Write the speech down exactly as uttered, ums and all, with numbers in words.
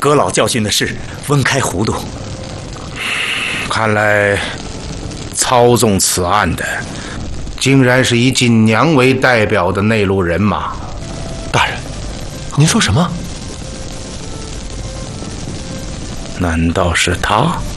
葛老教训的事温开糊涂。 看来操纵此案的，竟然是以锦娘为代表的内陆人马。 大人，您说什么？ 难道是他？